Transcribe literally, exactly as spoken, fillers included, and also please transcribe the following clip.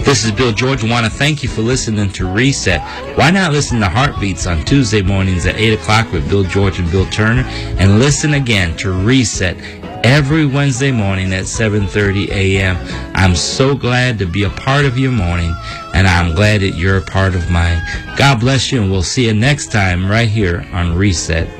This is Bill George. I want to thank you for listening to Reset. Why not listen to Heartbeats on Tuesday mornings at eight o'clock with Bill George and Bill Turner, and listen again to Reset every Wednesday morning at seven thirty a.m. I'm so glad to be a part of your morning, and I'm glad that you're a part of mine. God bless you, and we'll see you next time right here on Reset.